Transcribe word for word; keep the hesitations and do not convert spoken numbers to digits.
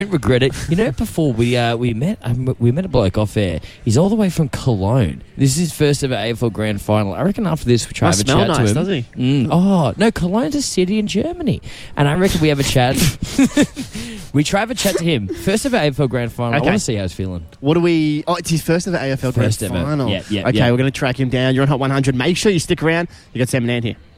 regret it. You know, before we uh, we met um, we met a bloke off air. He's all the way from Cologne. This is his first ever A F L Grand Final. I reckon after this we try to have a chat nice, to him. Does he? Mm. Oh no, Cologne's a city in Germany, and I reckon we have a chat. We try to have a chat to him. First ever A F L Grand Final. Okay. I want to see how he's feeling. What do we... Oh, it's his first ever A F L First Grand ever. Final. Yeah, yeah, okay, yeah. we're going to track him down. You're on Hot one hundred. Make sure you stick around. You got Sam and Ann here.